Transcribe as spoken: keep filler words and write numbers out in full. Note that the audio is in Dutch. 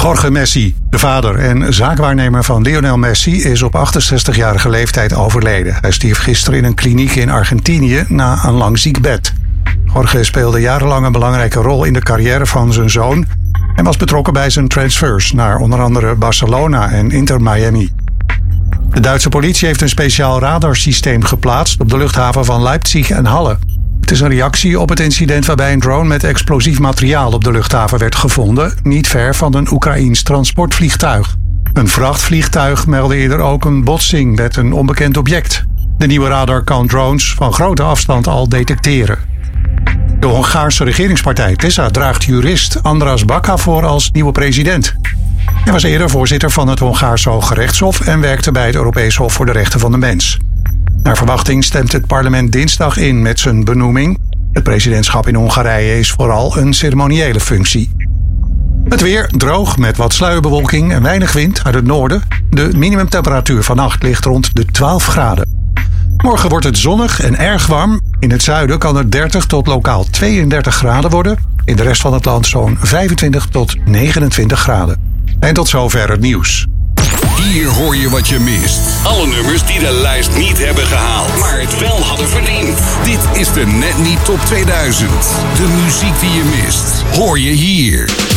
Jorge Messi, de vader en zaakwaarnemer van Lionel Messi, is op achtenzestigjarige leeftijd overleden. Hij stierf gisteren in een kliniek in Argentinië na een lang ziekbed. Jorge speelde jarenlang een belangrijke rol in de carrière van zijn zoon en was betrokken bij zijn transfers naar onder andere Barcelona en Inter Miami. De Duitse politie heeft een speciaal radarsysteem geplaatst op de luchthaven van Leipzig en Halle. Het is een reactie op het incident waarbij een drone met explosief materiaal op de luchthaven werd gevonden, niet ver van een Oekraïens transportvliegtuig. Een vrachtvliegtuig meldde eerder ook een botsing met een onbekend object. De nieuwe radar kan drones van grote afstand al detecteren. De Hongaarse regeringspartij PiSA draagt jurist András Baka voor als nieuwe president. Hij was eerder voorzitter van het Hongaarse Hooggerechtshof en werkte bij het Europees Hof voor de Rechten van de Mens. Naar verwachting stemt het parlement dinsdag in met zijn benoeming. Het presidentschap in Hongarije is vooral een ceremoniële functie. Het weer droog met wat sluierbewolking en weinig wind uit het noorden. De minimumtemperatuur vannacht ligt rond de twaalf graden. Morgen wordt het zonnig en erg warm. In het zuiden kan het dertig tot lokaal tweeëndertig graden worden. In de rest van het land zo'n vijfentwintig tot negenentwintig graden. En tot zover het nieuws. Hier hoor je wat je mist. Alle nummers die de lijst niet hebben gehaald, maar het wel hadden verdiend. Dit is de Net Niet Top tweeduizend. De muziek die je mist, hoor je hier.